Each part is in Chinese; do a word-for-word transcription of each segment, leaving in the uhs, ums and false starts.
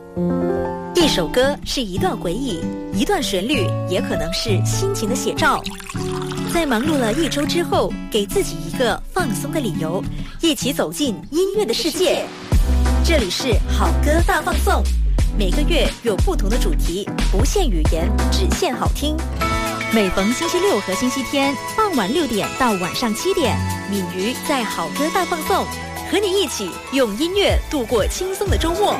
一首歌是一段回忆，一段旋律也可能是心情的写照。在忙碌了一周之后，给自己一个放松的理由，一起走进音乐的世界。这里是好歌大放送，每个月有不同的主题，不限语言，只限好听。每逢星期六和星期天傍晚六点到晚上七点，敏瑜在好歌大放送，和你一起用音乐度过轻松的周末。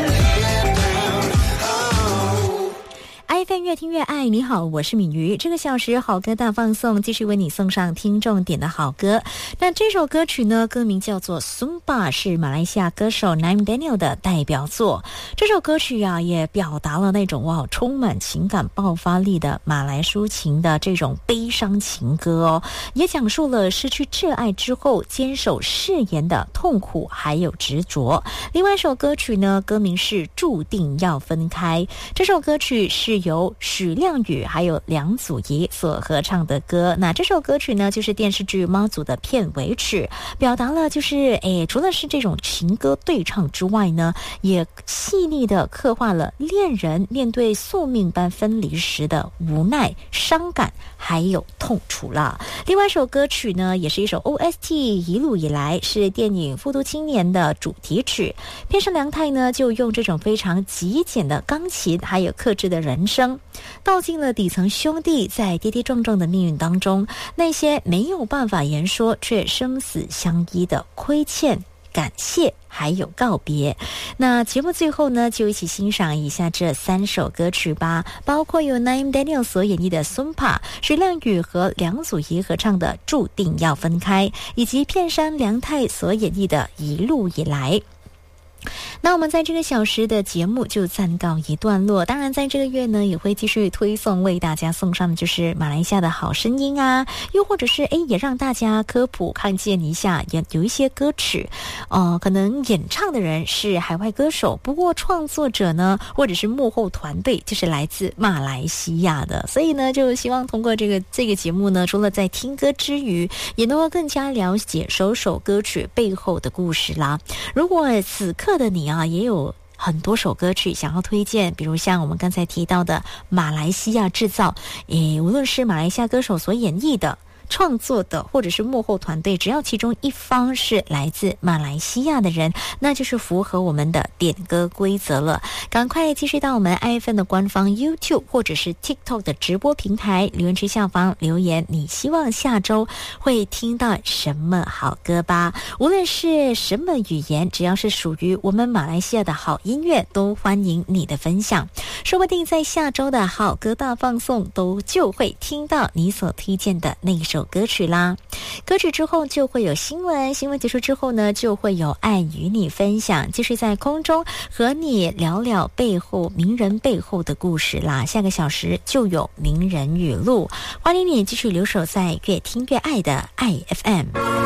爱F M 越听越爱，你好，我是敏瑜。这个小时好歌大放送，继续为你送上听众点的好歌。那这首歌曲呢，歌名叫做 Sumba， 是马来西亚歌手 Naim Daniel 的代表作。这首歌曲啊，也表达了那种哇充满情感爆发力的马来抒情的这种悲伤情歌哦，也讲述了失去挚爱之后坚守誓言的痛苦还有执着。另外一首歌曲呢，歌名是注定要分开。这首歌曲是由许亮宇还有梁祖仪所合唱的歌。那这首歌曲呢，就是电视剧《猫族》的片尾曲，表达了就是诶，除了是这种情歌对唱之外呢，也细腻的刻画了恋人面对宿命般分离时的无奈、伤感还有痛楚啦。另外一首歌曲呢，也是一首 O S T， 一路以来是电影《复读青年》的主题曲。片上梁太呢，就用这种非常极简的钢琴还有克制的人声，道尽了底层兄弟在跌跌撞撞的命运当中，那些没有办法言说却生死相依的亏欠、感谢还有告别。那节目最后呢，就一起欣赏一下这三首歌曲吧，包括由 Naim Daniel 所演绎的 Sumba， 许亮宇和梁祖仪合唱的注定要分开，以及片山梁太所演绎的一路以来。那我们在这个小时的节目就暂告一段落，当然在这个月呢，也会继续推送为大家送上的就是马来西亚的好声音啊，又或者是诶也让大家科普看见一下，也有一些歌曲呃，可能演唱的人是海外歌手，不过创作者呢或者是幕后团队就是来自马来西亚的，所以呢就希望通过这个这个节目呢，除了在听歌之余，也能够更加了解首首歌曲背后的故事啦。如果此刻的你啊，也有很多首歌曲想要推荐，比如像我们刚才提到的马来西亚制造，诶，无论是马来西亚歌手所演绎的、创作的，或者是幕后团队，只要其中一方是来自马来西亚的人，那就是符合我们的点歌规则了。赶快继续到我们 I F M 的官方 YouTube 或者是 TikTok 的直播平台留言区下方留言，你希望下周会听到什么好歌吧。无论是什么语言，只要是属于我们马来西亚的好音乐，都欢迎你的分享。说不定在下周的好歌大放送都就会听到你所推荐的那一首歌曲啦。歌曲之后就会有新闻，新闻结束之后呢，就会有爱与你分享，继续在空中和你聊聊背后名人背后的故事啦。下个小时就有名人语录，欢迎你继续留守在越听越爱的爱 F M。